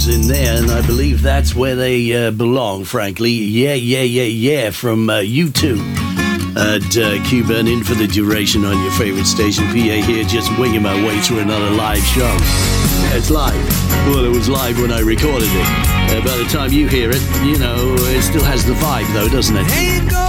tunes in there, and I believe that's where they belong, frankly. Yeah, from U2 at Q-Burn in for the duration on your favorite station. PA here, just winging my way through another live show. It's live. Well, it was live when I recorded it. By the time you hear it, you know, it still has the vibe, though, doesn't it?